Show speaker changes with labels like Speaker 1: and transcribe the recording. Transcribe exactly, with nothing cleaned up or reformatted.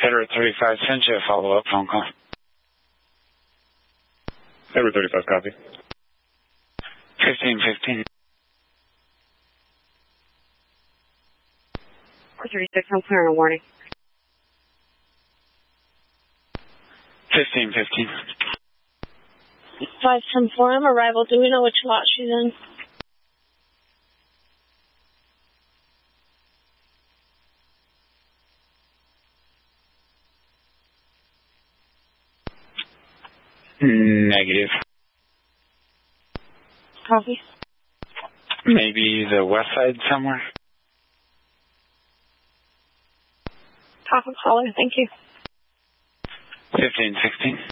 Speaker 1: Edward thirty-five sent you a follow-up phone call.
Speaker 2: Edward thirty-five, copy.
Speaker 1: fifteen fifteen.
Speaker 3: four thirty-six, I'm clear on a warning.
Speaker 1: fifteen fifteen.
Speaker 4: five ten four, I'm arrival. Do we know which lot she's in?
Speaker 1: Negative.
Speaker 4: Copy.
Speaker 1: Maybe the west side somewhere?
Speaker 4: Top of caller, thank you.
Speaker 1: fifteen sixteen.